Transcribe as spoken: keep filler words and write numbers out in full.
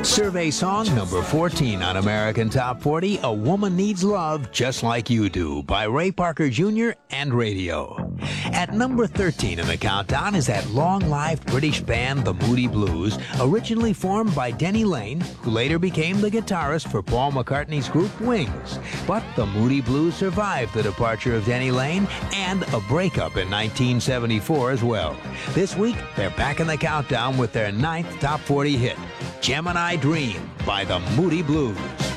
Survey song number fourteen on American Top forty, A Woman Needs Love Just Like You Do by Ray Parker Junior and Radio. At number thirteen in the countdown is that long-lived British band, the Moody Blues, originally formed by Denny Laine, who later became the guitarist for Paul McCartney's group Wings. But the Moody Blues survived the departure of Denny Laine and a breakup in nineteen seventy-four as well. This week, they're back in the countdown with their ninth Top forty hit, Gemini Dream by the Moody Blues.